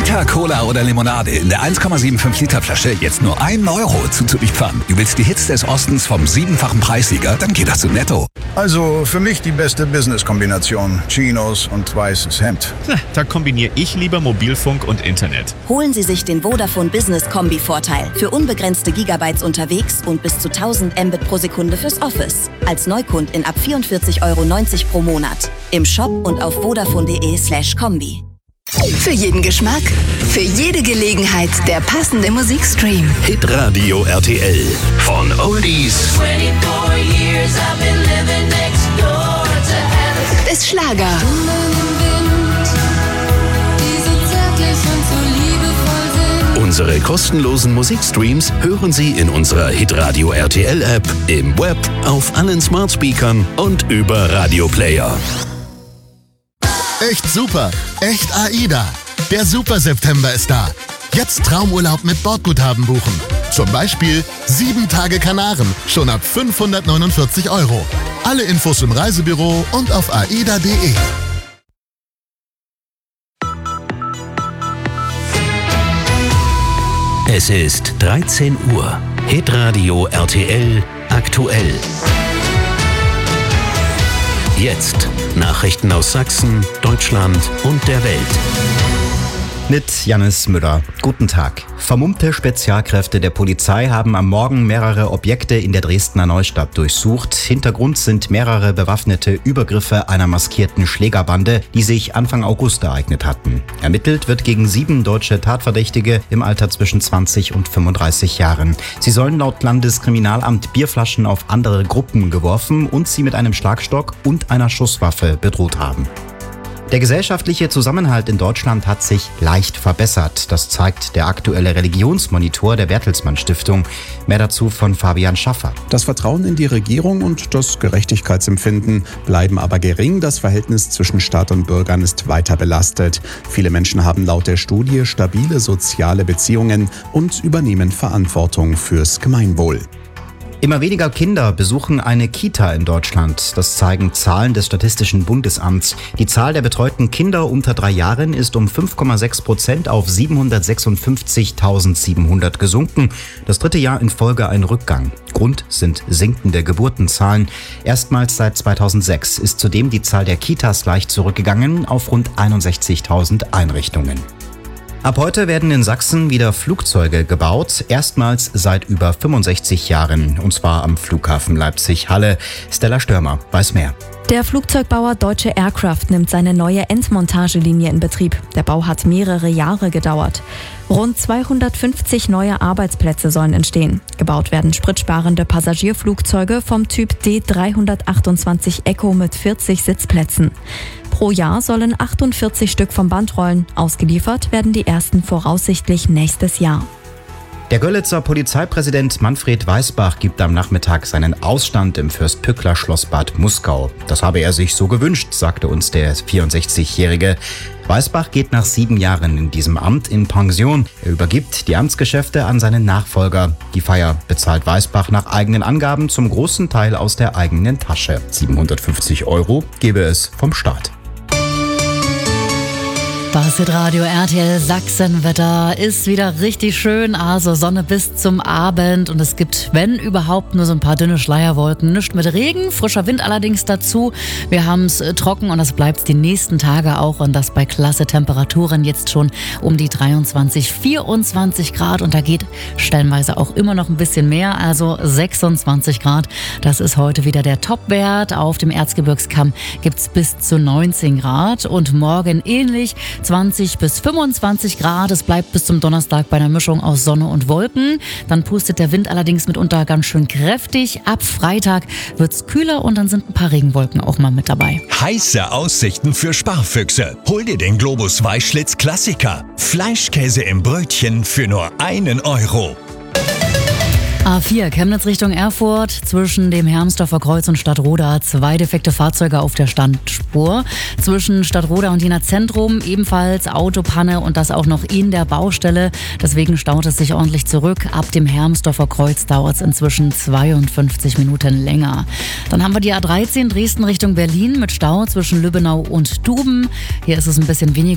Fanta, Cola oder Limonade in der 1,75 Liter Flasche jetzt nur 1 Euro zuzulieferern. Du willst die Hits des Ostens vom 7-fachen Preissieger? Dann geht das zu Netto. Also für mich die beste Business-Kombination. Chinos und weißes Hemd. Da kombiniere ich lieber Mobilfunk und Internet. Holen Sie sich den Vodafone Business Kombi-Vorteil. Für unbegrenzte Gigabytes unterwegs und bis zu 1000 Mbit pro Sekunde fürs Office. Als Neukundin ab 44,90 Euro pro Monat. Im Shop und auf vodafone.de/Kombi. Für jeden Geschmack, für jede Gelegenheit der passende Musikstream. Hitradio RTL. Von Oldies Bis Schlager. Unsere kostenlosen Musikstreams hören Sie in unserer Hitradio RTL App, im Web, auf allen Smartspeakern und über Radioplayer. Echt super, echt AIDA. Der Super September ist da. Jetzt Traumurlaub mit Bordguthaben buchen. Zum Beispiel 7 Tage Kanaren, schon ab 549 Euro. Alle Infos im Reisebüro und auf aida.de. Es ist 13 Uhr. Hitradio RTL aktuell. Jetzt Nachrichten aus Sachsen, Deutschland und der Welt. Mit Jannis Müller. Guten Tag. Vermummte Spezialkräfte der Polizei haben am Morgen mehrere Objekte in der Dresdner Neustadt durchsucht. Hintergrund sind mehrere bewaffnete Übergriffe einer maskierten Schlägerbande, die sich Anfang August ereignet hatten. Ermittelt wird gegen 7 deutsche Tatverdächtige im Alter zwischen 20 und 35 Jahren. Sie sollen laut Landeskriminalamt Bierflaschen auf andere Gruppen geworfen und sie mit einem Schlagstock und einer Schusswaffe bedroht haben. Der gesellschaftliche Zusammenhalt in Deutschland hat sich leicht verbessert. Das zeigt der aktuelle Religionsmonitor der Bertelsmann Stiftung. Mehr dazu von Fabian Schaffer. Das Vertrauen in die Regierung und das Gerechtigkeitsempfinden bleiben aber gering. Das Verhältnis zwischen Staat und Bürgern ist weiter belastet. Viele Menschen haben laut der Studie stabile soziale Beziehungen und übernehmen Verantwortung fürs Gemeinwohl. Immer weniger Kinder besuchen eine Kita in Deutschland. Das zeigen Zahlen des Statistischen Bundesamts. Die Zahl der betreuten Kinder unter 3 Jahren ist um 5,6% auf 756.700 gesunken. Das 3. Jahr in Folge ein Rückgang. Grund sind sinkende Geburtenzahlen. Erstmals seit 2006 ist zudem die Zahl der Kitas leicht zurückgegangen auf rund 61.000 Einrichtungen. Ab heute werden in Sachsen wieder Flugzeuge gebaut, erstmals seit über 65 Jahren, und zwar am Flughafen Leipzig-Halle. Stella Störmer weiß mehr. Der Flugzeugbauer Deutsche Aircraft nimmt seine neue Endmontagelinie in Betrieb. Der Bau hat mehrere Jahre gedauert. Rund 250 neue Arbeitsplätze sollen entstehen. Gebaut werden spritsparende Passagierflugzeuge vom Typ D328 Echo mit 40 Sitzplätzen. Pro Jahr sollen 48 Stück vom Band rollen. Ausgeliefert werden die ersten voraussichtlich nächstes Jahr. Der Görlitzer Polizeipräsident Manfred Weisbach gibt am Nachmittag seinen Ausstand im Fürst-Pückler-Schloss Bad Muskau. Das habe er sich so gewünscht, sagte uns der 64-Jährige. Weisbach geht nach 7 Jahren in diesem Amt in Pension. Er übergibt die Amtsgeschäfte an seinen Nachfolger. Die Feier bezahlt Weisbach nach eigenen Angaben zum großen Teil aus der eigenen Tasche. 750 Euro gebe es vom Staat. Das Hitradio RTL Sachsenwetter ist wieder richtig schön, also Sonne bis zum Abend und es gibt, wenn überhaupt, nur so ein paar dünne Schleierwolken. Nichts mit Regen, frischer Wind allerdings dazu. Wir haben es trocken und das bleibt die nächsten Tage auch und das bei klasse Temperaturen jetzt schon um die 23, 24 Grad und da geht stellenweise auch immer noch ein bisschen mehr, also 26 Grad. Das ist heute wieder der Topwert. Auf dem Erzgebirgskamm gibt es bis zu 19 Grad und morgen ähnlich. 20 bis 25 Grad. Es bleibt bis zum Donnerstag bei einer Mischung aus Sonne und Wolken. Dann pustet der Wind allerdings mitunter ganz schön kräftig. Ab Freitag wird es kühler und dann sind ein paar Regenwolken auch mal mit dabei. Heiße Aussichten für Sparfüchse. Hol dir den Globus Weißschlitz Klassiker. Fleischkäse im Brötchen für nur 1 Euro. A4 Chemnitz Richtung Erfurt, zwischen dem Hermsdorfer Kreuz und Stadtroda 2 defekte Fahrzeuge auf der Standspur. Zwischen Stadtroda und Jena Zentrum ebenfalls Autopanne und das auch noch in der Baustelle. Deswegen staut es sich ordentlich zurück. Ab dem Hermsdorfer Kreuz dauert es inzwischen 52 Minuten länger. Dann haben wir die A13 Dresden Richtung Berlin mit Stau zwischen Lübbenau und Duben. Hier ist es ein bisschen weniger.